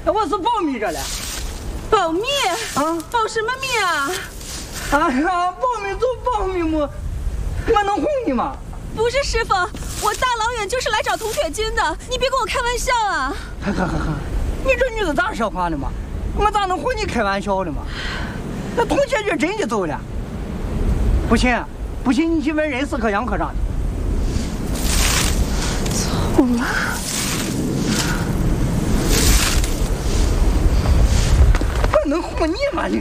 我是保密着嘞。 保密？ 啊？ 保什么密啊？ 哎呀，保密就保密么，我能哄你吗？ 不是师傅，我大老远就是来找童雪军的，你别跟我开玩笑啊！ 哈，你这女子咋说话呢嘛？我咋能和你开玩笑的嘛？那童雪军真的走了。不信你去问任四科杨科长。 走了。 我能哄你吗你？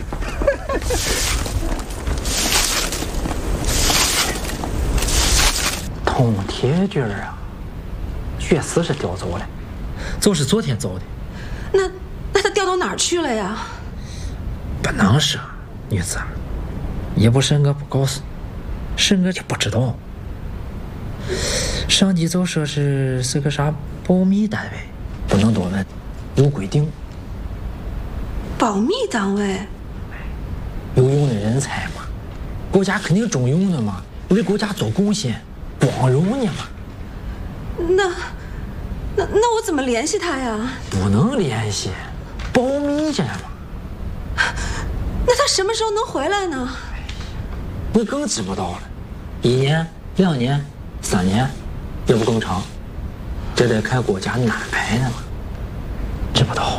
童铁军啊，确实是调走了，就是昨天走的。 那他调到哪儿去了呀？ 不能说，女子，也不是我不告诉，是我就不知道。上级就说是个啥保密单位，不能多问，有规定。 保密单位？ 有用的人才嘛，国家肯定重用的嘛，为国家做贡献，光荣呢嘛。 那我怎么联系他呀？ 不能联系，保密着嘛。 那他什么时候能回来呢？ 你更知不道了，1年、2年、3年，也不更长，这得看国家安排的嘛。知不道？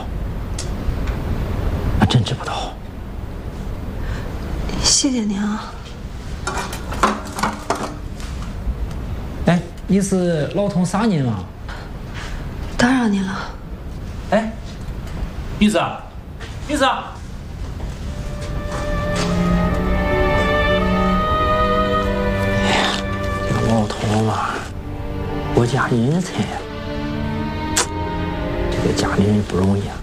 真知不道。 谢谢您啊。 哎，你是老童啥人啊？ 打扰您了。 哎，女子，女子。哎呀，这个老童嘛，国家人才呀，这个家里人不容易啊。